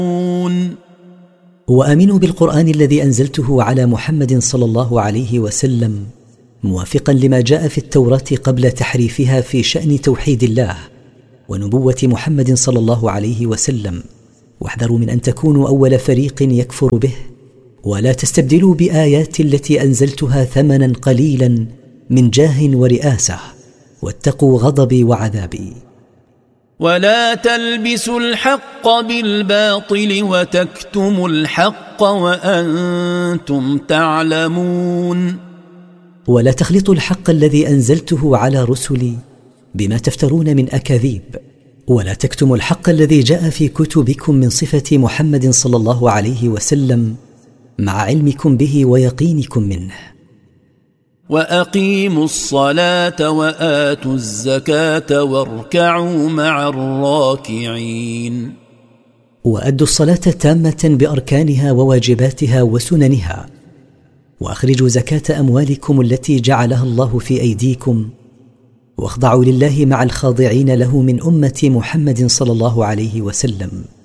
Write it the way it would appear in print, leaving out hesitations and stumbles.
وآمنوا بالقرآن الذي أنزلته على محمد صلى الله عليه وسلم موافقا لما جاء في التوراة قبل تحريفها في شأن توحيد الله ونبوة محمد صلى الله عليه وسلم، واحذروا من أن تكونوا أول فريق يكفر به، ولا تستبدلوا بآياتي التي أنزلتها ثمنا قليلا من جاه ورئاسة، واتقوا غضبي وعذابي. ولا تلبسوا الحق بالباطل وتكتموا الحق وأنتم تعلمون. ولا تخلطوا الحق الذي أنزلته على رسلي بما تفترون من أكاذيب، ولا تكتموا الحق الذي جاء في كتبكم من صفة محمد صلى الله عليه وسلم مع علمكم به ويقينكم منه. وأقيموا الصلاة وآتوا الزكاة واركعوا مع الراكعين. وأدوا الصلاة تامة بأركانها وواجباتها وسننها، وأخرجوا زكاة أموالكم التي جعلها الله في أيديكم، واخضعوا لله مع الخاضعين له من أمة محمد صلى الله عليه وسلم.